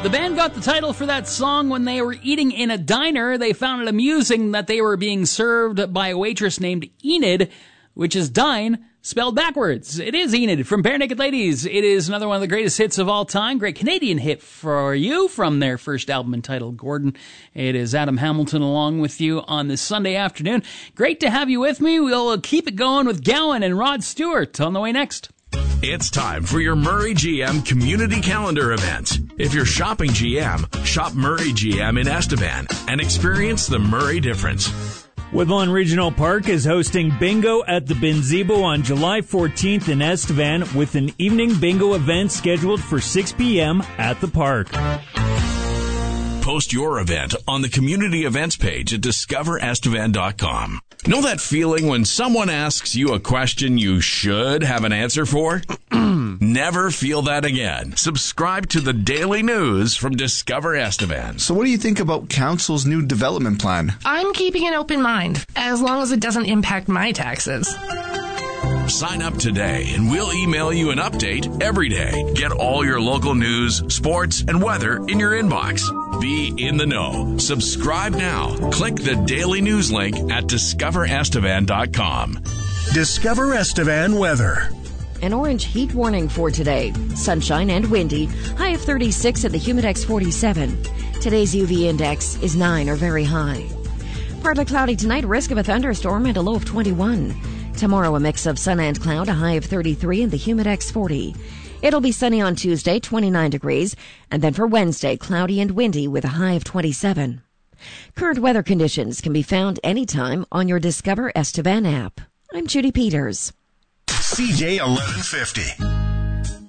The band got the title for that song when they were eating in a diner. They found it amusing that they were being served by a waitress named Enid, which is dine, spelled backwards. It is Enid from Bare Naked Ladies. It is another one of the greatest hits of all time. Great Canadian hit for you from their first album entitled Gordon. It is Adam Hamilton along with you on this Sunday afternoon. Great to have you with me. We'll keep it going with Gowan and Rod Stewart on the way next. It's time for your Murray GM community calendar event. If you're shopping GM, shop Murray GM in Estevan and experience the Murray difference. Woodlawn Regional Park is hosting Bingo at the Binzebo on July 14th in Estevan with an evening bingo event scheduled for 6 p.m. at the park. Post your event on the community events page at discoverestevan.com. Know that feeling when someone asks you a question you should have an answer for? Never feel that again. Subscribe to the daily news from Discover Estevan. So what do you think about council's new development plan? I'm keeping an open mind, as long as it doesn't impact my taxes. Sign up today and we'll email you an update every day. Get all your local news, sports, and weather in your inbox. Be in the know. Subscribe now. Click the daily news link at discoverestevan.com. Discover Estevan weather. An orange heat warning for today. Sunshine and windy. High of 36 at the Humidex 47. Today's UV index is 9 or very high. Partly cloudy tonight. Risk of a thunderstorm and a low of 21. Tomorrow, a mix of sun and cloud, a high of 33 and the Humidex 40. It'll be sunny on Tuesday, 29 degrees, and then for Wednesday, cloudy and windy with a high of 27. Current weather conditions can be found anytime on your Discover Estevan app. I'm Judy Peters. CJ 1150.